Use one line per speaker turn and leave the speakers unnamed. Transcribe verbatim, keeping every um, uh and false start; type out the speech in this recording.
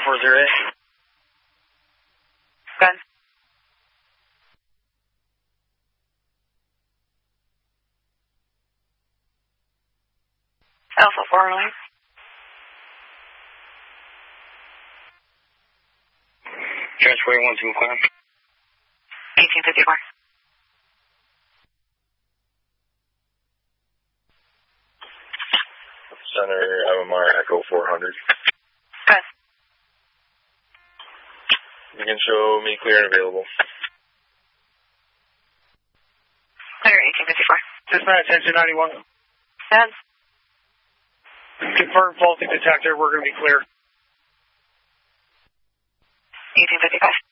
four zero eight.
Good. Alpha four nine.
Transport one to McLaren.
eighteen fifty-four.
Center M M R Echo four hundred.
Good.
You can show me clear and available.
Clear eighteen fifty-four.
Dispatch engine ninety-one.
Good.
Confirm faulty detector. We're going to be clear.
eighteen fifty-five.